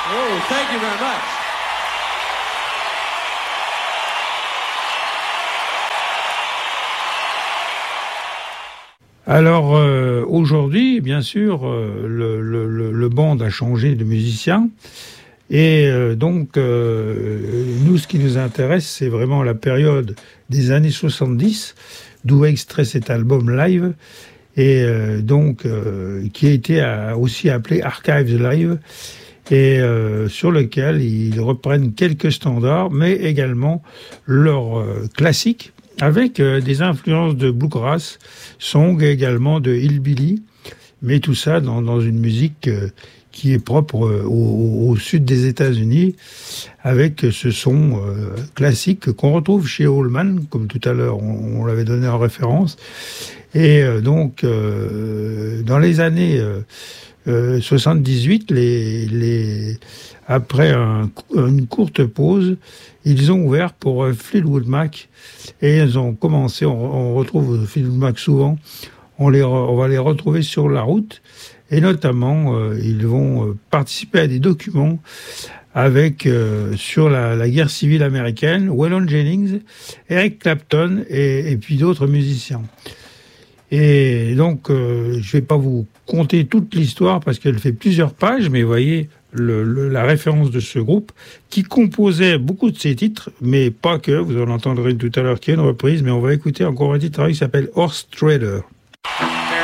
Oh, thank you very much. Alors aujourd'hui, bien sûr, le band a changé de musicien. Et donc, nous, ce qui nous intéresse, c'est vraiment la période des années 70, d'où est extrait cet album live, et qui a été aussi appelé Archives Live, et sur lequel ils reprennent quelques standards, mais également leurs classiques, avec des influences de bluegrass, song également de hillbilly, mais tout ça dans une musique qui est propre au sud des États-Unis, avec ce son classique qu'on retrouve chez Allman, comme tout à l'heure on l'avait donné en référence. Et dans les années 78, après une courte pause, ils ont ouvert pour Fleetwood Mac, et ils ont commencé, on retrouve Fleetwood Mac souvent, on va les retrouver sur la route, et notamment ils vont participer à des documents avec sur la guerre civile américaine, Waylon Jennings, Eric Clapton et puis d'autres musiciens. Et donc je vais pas vous conter toute l'histoire parce qu'elle fait plusieurs pages, mais vous voyez la référence de ce groupe qui composait beaucoup de ces titres, mais pas que, vous en entendrez tout à l'heure qu'il y a une reprise, mais on va écouter encore un titre qui s'appelle Horse Trader.